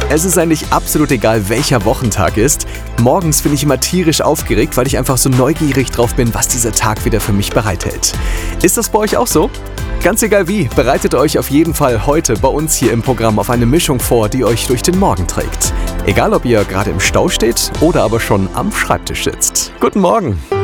Es ist eigentlich absolut egal, welcher Wochentag ist. Morgens bin ich immer tierisch aufgeregt, weil ich einfach so neugierig drauf bin, was dieser Tag wieder für mich bereithält. Ist das bei euch auch so? Ganz egal wie, bereitet euch auf jeden Fall heute bei uns hier im Programm auf eine Mischung vor, die euch durch den Morgen trägt. Egal, ob ihr gerade im Stau steht oder aber schon am Schreibtisch sitzt. Guten Morgen!